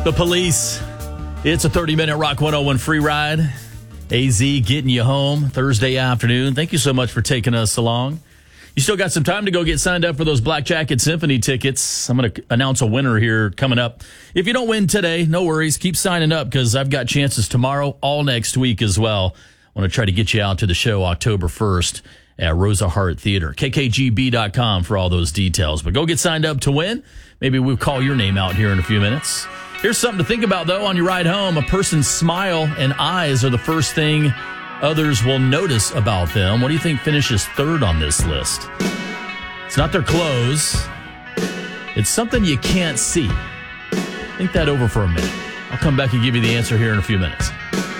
The Police. It's a 30-minute Rock 101 free ride. AZ getting you home Thursday afternoon. Thank you so much for taking us along. You still got some time to go get signed up for those Black Jacket Symphony tickets. I'm going to announce a winner here coming up. If you don't win today, no worries. Keep signing up because I've got chances tomorrow, all next week as well. I want to try to get you out to the show October 1st at Rosa Hart Theater. KKGB.com for all those details. But go get signed up to win. Maybe we'll call your name out here in a few minutes. Here's something to think about, though, on your ride home. A person's smile and eyes are the first thing others will notice about them. What do you think finishes third on this list? It's not their clothes. It's something you can't see. Think that over for a minute. I'll come back and give you the answer here in a few minutes.